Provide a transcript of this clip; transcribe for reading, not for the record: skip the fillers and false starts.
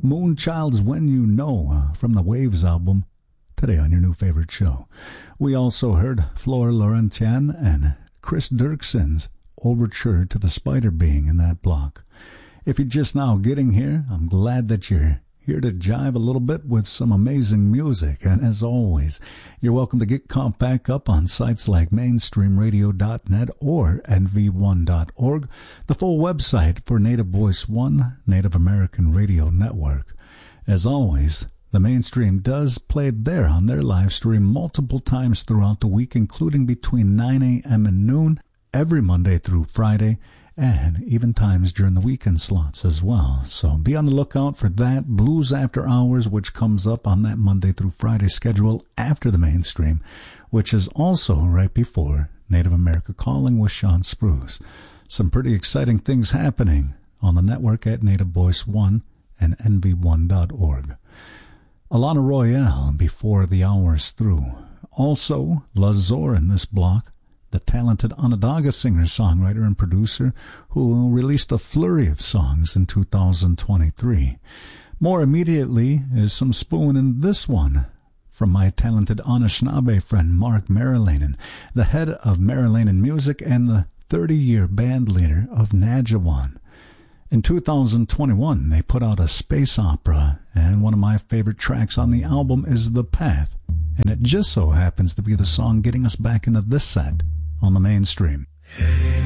Moonchild's When You Know from the Waves album, today on your new favorite show. We also heard Flor Laurentian and Chris Dirkson's Overture to the Spider Being in that block. If you're just now getting here, I'm glad that you're here to jive a little bit with some amazing music. And as always, you're welcome to get caught back up on sites like mainstreamradio.net or nv1.org, the full website for Native Voice One, Native American Radio Network. As always, the Mainstream does play there on their live stream multiple times throughout the week, including between 9 a.m. and noon, every Monday through Friday, and even times during the weekend slots as well. So be on the lookout for that. Blues After Hours, which comes up on that Monday through Friday schedule after the Mainstream, which is also right before Native America Calling with Sean Spruce. Some pretty exciting things happening on the network at Native Voice One and nv1.org. Alana Royale, Before the Hour's Through. Also, Lazor in this block, the talented Onondaga singer, songwriter, and producer who released a flurry of songs in 2023. More immediately is some spoon in this one from my talented Anishinaabe friend Mark Marilanen, the head of Marilanen Music and the 30-year band leader of Najawan. In 2021, they put out a space opera, and one of my favorite tracks on the album is The Path, and it just so happens to be the song getting us back into this set on the Mainstream.